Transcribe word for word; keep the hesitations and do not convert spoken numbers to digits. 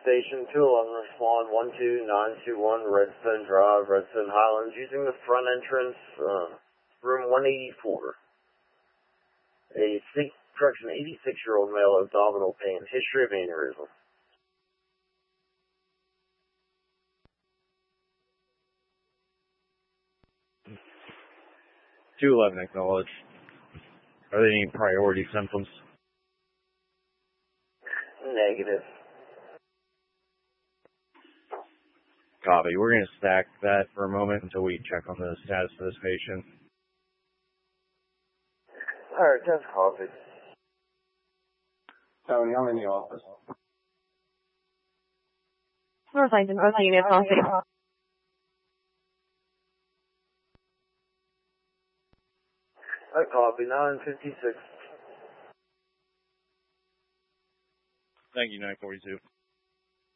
Station two eleven, respond one two nine two one Redstone Drive, Redstone Highlands, using the front entrance, uh, room one eighty-four. A six, correction, eighty-six-year-old male, abdominal pain, history of aneurysm. two eleven, acknowledge. Are there any priority symptoms? Negative. Copy. We're going to stack that for a moment until we check on the status of this patient. Alright, that's copied. Tony, I'm in the office. North Langdon, North Langdon, North Langdon. I copy, nine fifty-six. Thank you, nine forty-two.